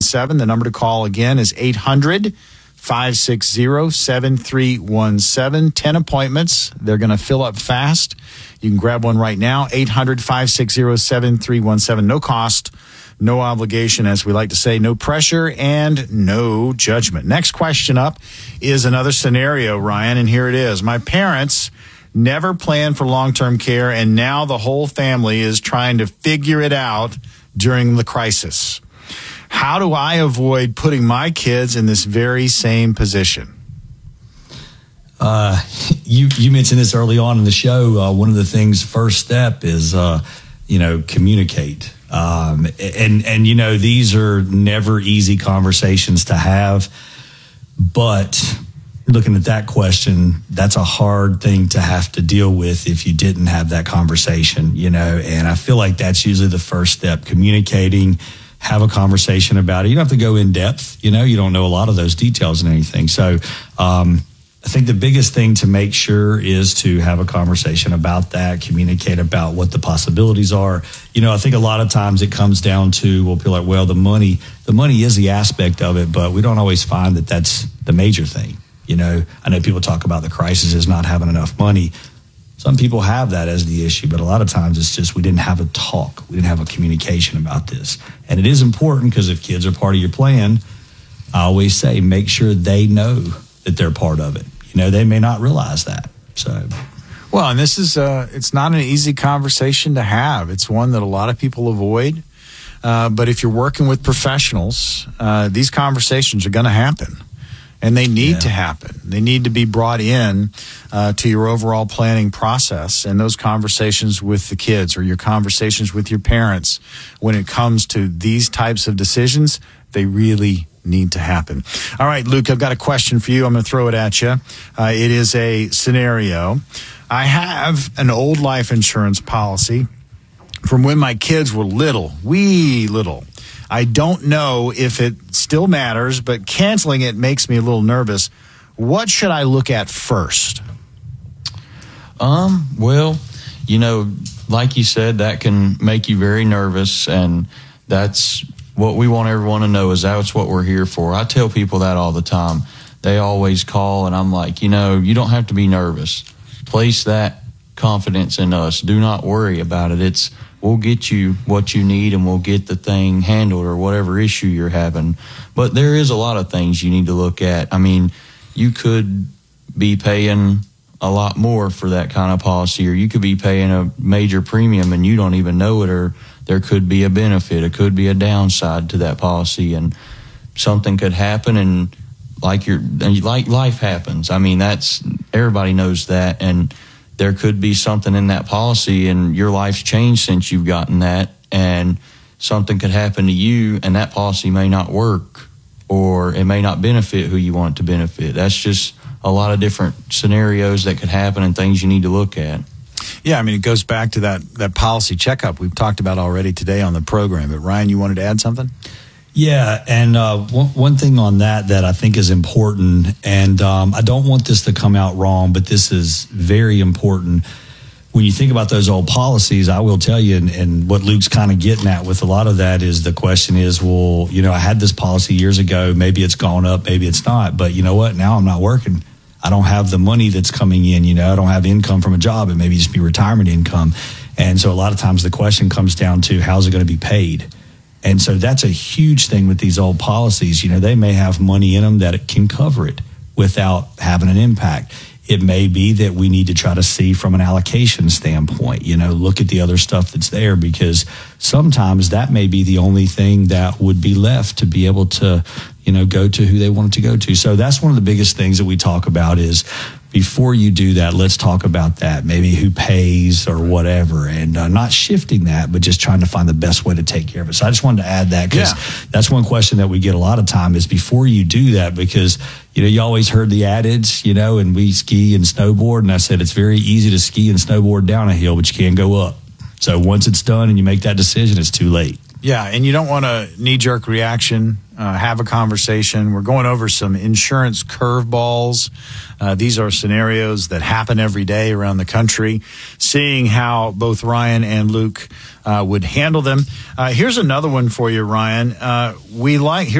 7317. The number to call again is 800-560-7317. 10 appointments. They're going to fill up fast. You can grab one right now. 800-560-7317. No cost, no obligation, as we like to say, no pressure and no judgment. Next question up is another scenario, Ryan, and here it is. My parents never planned for long-term care, and now the whole family is trying to figure it out during the crisis. How do I avoid putting my kids in this very same position? You mentioned this early on in the show. One of the things, first step is, communicate. And these are never easy conversations to have, but looking at that question, that's a hard thing to have to deal with if you didn't have that conversation, and I feel like that's usually the first step, communicating, have a conversation about it. You don't have to go in depth, you don't know a lot of those details and anything. So, I think the biggest thing to make sure is to have a conversation about that, communicate about what the possibilities are. I think a lot of times it comes down to, people are like, well, the money is the aspect of it, but we don't always find that that's the major thing. I know people talk about the crisis as not having enough money. Some people have that as the issue, but a lot of times it's just we didn't have a talk. We didn't have a communication about this. And it is important because if kids are part of your plan, I always say make sure they know that they're part of it. They may not realize that. So, well, and this is it's not an easy conversation to have. It's one that a lot of people avoid. But if you're working with professionals, these conversations are going to happen. And they need to happen. They need to be brought in to your overall planning process, and those conversations with the kids or your conversations with your parents when it comes to these types of decisions, they really need to happen. All right, Luke, I've got a question for you. I'm going to throw it at you. It is a scenario. I have an old life insurance policy from when my kids were wee little. I don't know if it still matters, but canceling it makes me a little nervous. What should I look at first? Well, like you said, that can make you very nervous, and that's what we want everyone to know is that's what we're here for. I tell people that all the time. They always call, and I'm like, you don't have to be nervous. Place that confidence in us. Do not worry about it. We'll get you what you need, and we'll get the thing handled or whatever issue you're having. But there is a lot of things you need to look at. I mean, you could be paying a lot more for that kind of policy, or you could be paying a major premium and you don't even know it, or there could be a benefit. It could be a downside to that policy, and something could happen, and like life happens. I mean, everybody knows that, and there could be something in that policy and your life's changed since you've gotten that, and something could happen to you and that policy may not work, or it may not benefit who you want it to benefit. That's just a lot of different scenarios that could happen and things you need to look at. Yeah, I mean, it goes back to that policy checkup we've talked about already today on the program. But Ryan, you wanted to add something? Yeah, and one thing on that I think is important, and I don't want this to come out wrong, but this is very important. When you think about those old policies, I will tell you, and what Luke's kind of getting at with a lot of that is the question is, well, I had this policy years ago. Maybe it's gone up, maybe it's not. But you know what? Now I'm not working. I don't have the money that's coming in. I don't have income from a job. It maybe just be retirement income. And so a lot of times the question comes down to how's it going to be paid? And so that's a huge thing with these old policies. They may have money in them that it can cover it without having an impact. It may be that we need to try to see from an allocation standpoint, look at the other stuff that's there, because sometimes that may be the only thing that would be left to be able to, go to who they want it to go to. So that's one of the biggest things that we talk about is before you do that, let's talk about that, maybe who pays or whatever, and not shifting that, but just trying to find the best way to take care of it. So I just wanted to add that because that's one question that we get a lot of time is before you do that, because, you always heard the adage, and we ski and snowboard, and I said it's very easy to ski and snowboard down a hill, but you can't go up. So once it's done and you make that decision, it's too late. Yeah, and you don't want a knee-jerk reaction. Have a conversation. We're going over some insurance curveballs. These are scenarios that happen every day around the country. Seeing how both Ryan and Luke would handle them. Here's another one for you, Ryan.